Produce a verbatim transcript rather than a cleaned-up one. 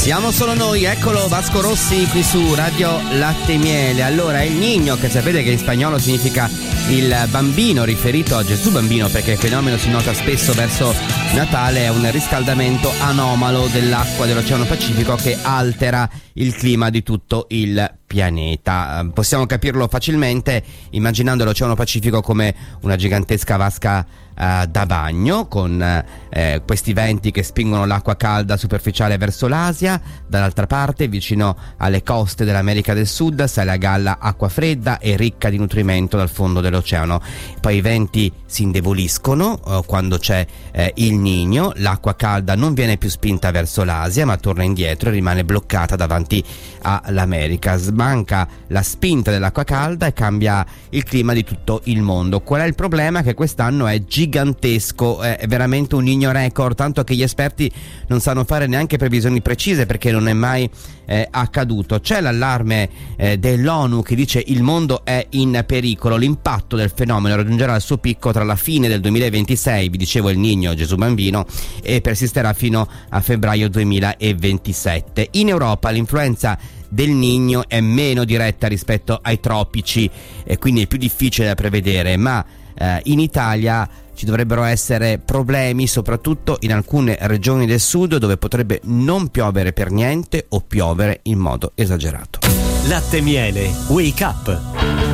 Siamo solo noi, eccolo Vasco Rossi qui su Radio Latte e Miele. Allora, il Niño, che sapete che in spagnolo significa il bambino, riferito a Gesù bambino, perché il fenomeno si nota spesso verso Natale, è un riscaldamento anomalo dell'acqua dell'Oceano Pacifico che altera il clima di tutto il pianeta. Possiamo capirlo facilmente immaginando l'Oceano Pacifico come una gigantesca vasca Uh, da bagno, con uh, questi venti che spingono l'acqua calda superficiale verso l'Asia. Dall'altra parte, vicino alle coste dell'America del Sud, sale a galla acqua fredda e ricca di nutrimento dal fondo dell'oceano. Poi i venti si indeboliscono uh, quando c'è uh, il Niño. L'acqua calda non viene più spinta verso l'Asia, ma torna indietro e rimane bloccata davanti all'America. Smanca la spinta dell'acqua calda e cambia il clima di tutto il mondo. Qual è il problema? Che quest'anno è gigantesco, è veramente un Niño record, tanto che gli esperti non sanno fare neanche previsioni precise perché non è mai eh, accaduto. C'è l'allarme eh, dell'ONU che dice il mondo è in pericolo, l'impatto del fenomeno raggiungerà il suo picco tra la fine del duemilaventisei, vi dicevo il Niño Gesù bambino, e persisterà fino a febbraio duemilaventisette. In Europa l'influenza del Niño è meno diretta rispetto ai tropici e quindi è più difficile da prevedere, ma eh, in Italia ci dovrebbero essere problemi soprattutto in alcune regioni del sud dove potrebbe non piovere per niente o piovere in modo esagerato. Latte e Miele, Wake Up.